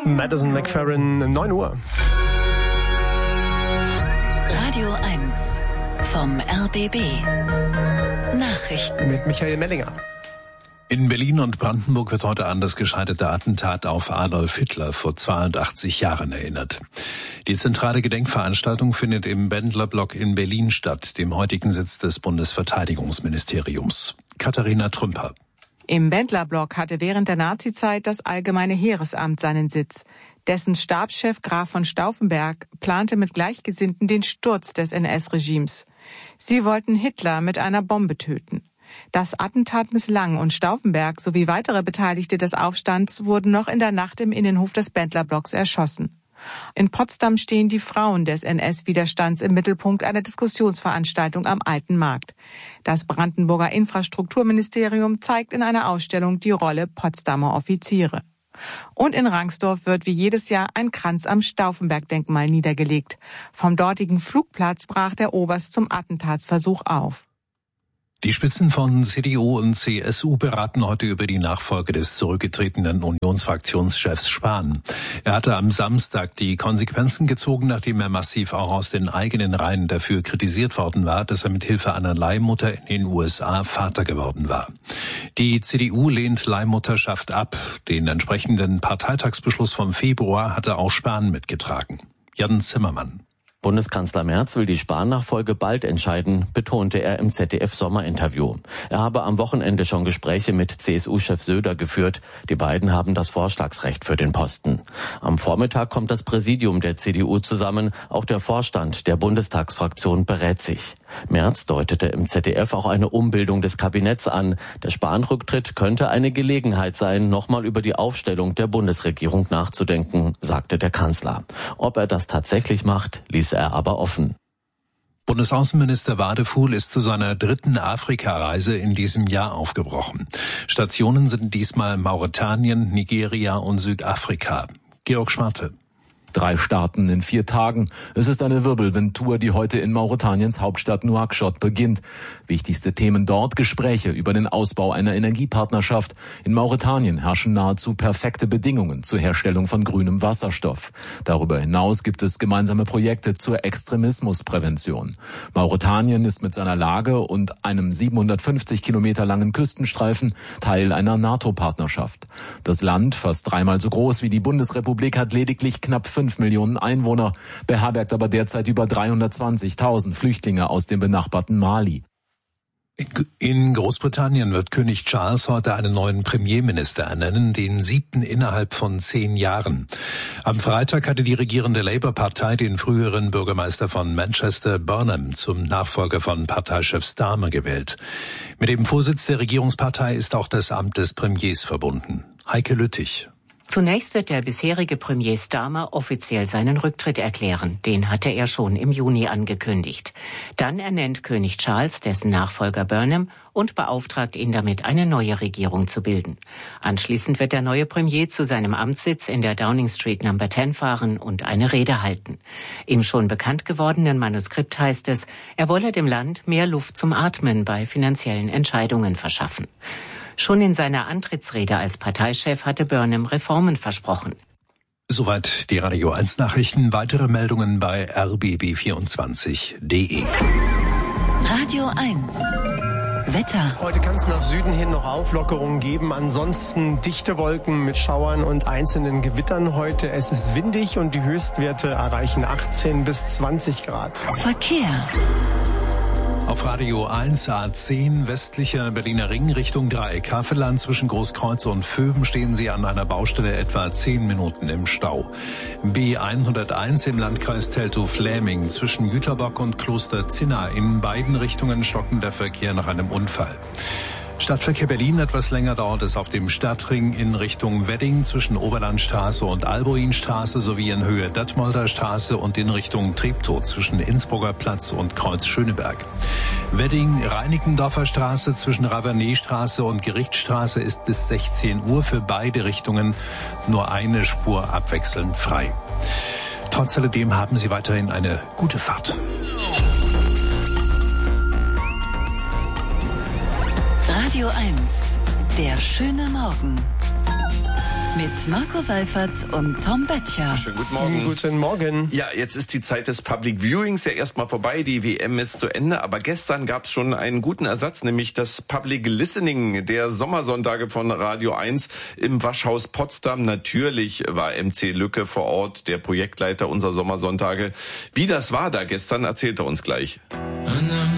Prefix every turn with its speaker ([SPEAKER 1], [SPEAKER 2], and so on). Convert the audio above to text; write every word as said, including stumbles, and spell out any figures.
[SPEAKER 1] Madison McFerrin, neun Uhr.
[SPEAKER 2] Radio eins vom R B B. Nachrichten
[SPEAKER 1] mit Michael Mellinger.
[SPEAKER 3] In Berlin und Brandenburg wird heute an das gescheiterte Attentat auf Adolf Hitler vor zweiundachtzig Jahren erinnert. Die zentrale Gedenkveranstaltung findet im Bendlerblock in Berlin statt, dem heutigen Sitz des Bundesverteidigungsministeriums. Katharina Trümper.
[SPEAKER 4] Im Bendlerblock hatte während der Nazizeit das Allgemeine Heeresamt seinen Sitz. Dessen Stabschef Graf von Stauffenberg plante mit Gleichgesinnten den Sturz des N S-Regimes. Sie wollten Hitler mit einer Bombe töten. Das Attentat misslang und Stauffenberg sowie weitere Beteiligte des Aufstands wurden noch in der Nacht im Innenhof des Bendlerblocks erschossen. In Potsdam stehen die Frauen des N S-Widerstands im Mittelpunkt einer Diskussionsveranstaltung am Alten Markt. Das Brandenburger Infrastrukturministerium zeigt in einer Ausstellung die Rolle Potsdamer Offiziere. Und in Rangsdorf wird wie jedes Jahr ein Kranz am Stauffenberg-Denkmal niedergelegt. Vom dortigen Flugplatz brach der Oberst zum Attentatsversuch auf.
[SPEAKER 3] Die Spitzen von C D U und C S U beraten heute über die Nachfolge des zurückgetretenen Unionsfraktionschefs Spahn. Er hatte am Samstag die Konsequenzen gezogen, nachdem er massiv auch aus den eigenen Reihen dafür kritisiert worden war, dass er mit Hilfe einer Leihmutter in den U S A Vater geworden war. Die C D U lehnt Leihmutterschaft ab. Den entsprechenden Parteitagsbeschluss vom Februar hatte auch Spahn mitgetragen. Jan Zimmermann.
[SPEAKER 5] Bundeskanzler Merz will die Spahn-Nachfolge bald entscheiden, betonte er im Z D F-Sommerinterview. Er habe am Wochenende schon Gespräche mit C S U-Chef Söder geführt. Die beiden haben das Vorschlagsrecht für den Posten. Am Vormittag kommt das Präsidium der C D U zusammen. Auch der Vorstand der Bundestagsfraktion berät sich. Merz deutete im Z D F auch eine Umbildung des Kabinetts an. Der Spahn-Rücktritt könnte eine Gelegenheit sein, nochmal über die Aufstellung der Bundesregierung nachzudenken, sagte der Kanzler. Ob er das tatsächlich macht, ließ er aber offen.
[SPEAKER 3] Bundesaußenminister Wadefuhl ist zu seiner dritten Afrika-Reise in diesem Jahr aufgebrochen. Stationen sind diesmal Mauretanien, Nigeria und Südafrika. Georg Schwarte.
[SPEAKER 6] Drei Staaten in vier Tagen. Es ist eine Wirbelwindtour, die heute in Mauretaniens Hauptstadt Nouakchott beginnt. Wichtigste Themen dort: Gespräche über den Ausbau einer Energiepartnerschaft. In Mauretanien herrschen nahezu perfekte Bedingungen zur Herstellung von grünem Wasserstoff. Darüber hinaus gibt es gemeinsame Projekte zur Extremismusprävention. Mauretanien ist mit seiner Lage und einem siebenhundertfünfzig Kilometer langen Küstenstreifen Teil einer NATO-Partnerschaft. Das Land, fast dreimal so groß wie die Bundesrepublik, hat lediglich knapp fünf Millionen Einwohner, beherbergt aber derzeit über dreihundertzwanzigtausend Flüchtlinge aus dem benachbarten Mali.
[SPEAKER 3] In Großbritannien wird König Charles heute einen neuen Premierminister ernennen, den siebten innerhalb von zehn Jahren. Am Freitag hatte die regierende Labour-Partei den früheren Bürgermeister von Manchester, Burnham, zum Nachfolger von Parteichef Starmer gewählt. Mit dem Vorsitz der Regierungspartei ist auch das Amt des Premiers verbunden. Heike Lüttich.
[SPEAKER 7] Zunächst wird der bisherige Premier Starmer offiziell seinen Rücktritt erklären. Den hatte er schon im Juni angekündigt. Dann ernennt König Charles dessen Nachfolger Burnham und beauftragt ihn damit, eine neue Regierung zu bilden. Anschließend wird der neue Premier zu seinem Amtssitz in der Downing Street Number zehn fahren und eine Rede halten. Im schon bekannt gewordenen Manuskript heißt es, er wolle dem Land mehr Luft zum Atmen bei finanziellen Entscheidungen verschaffen. Schon in seiner Antrittsrede als Parteichef hatte Burnham Reformen versprochen.
[SPEAKER 3] Soweit die Radio eins Nachrichten. Weitere Meldungen bei r b b vierundzwanzig punkt d e.
[SPEAKER 2] Radio eins. Wetter.
[SPEAKER 1] Heute kann es nach Süden hin noch Auflockerungen geben. Ansonsten dichte Wolken mit Schauern und einzelnen Gewittern heute. Es ist windig und die Höchstwerte erreichen achtzehn bis zwanzig Grad.
[SPEAKER 2] Verkehr.
[SPEAKER 3] Auf Radio eins A zehn westlicher Berliner Ring Richtung Dreieck Havelland zwischen Großkreuz und Vöben stehen Sie an einer Baustelle etwa zehn Minuten im Stau. B hunderteins im Landkreis Teltow-Fläming zwischen Jüterbock und Kloster Zinna in beiden Richtungen stocken der Verkehr nach einem Unfall. Stadtverkehr Berlin, etwas länger dauert es auf dem Stadtring in Richtung Wedding zwischen Oberlandstraße und Albuinstraße sowie in Höhe Detmolder Straße und in Richtung Treptow zwischen Innsbrucker Platz und Kreuz Schöneberg. Wedding-Reinickendorfer Straße zwischen Ravernet-Straße und Gerichtsstraße ist bis sechzehn Uhr für beide Richtungen nur eine Spur abwechselnd frei. Trotz alledem haben Sie weiterhin eine gute Fahrt.
[SPEAKER 2] Radio eins, der schöne Morgen. Mit Marco Seifert und Tom Böttcher.
[SPEAKER 8] Schönen guten Morgen.
[SPEAKER 1] Guten Morgen.
[SPEAKER 8] Ja, jetzt ist die Zeit des Public Viewings ja erstmal vorbei. Die W M ist zu Ende. Aber gestern gab es schon einen guten Ersatz, nämlich das Public Listening der Sommersonntage von Radio eins im Waschhaus Potsdam. Natürlich war M C Lücke vor Ort, der Projektleiter unserer Sommersonntage. Wie das war da gestern, erzählt er uns gleich.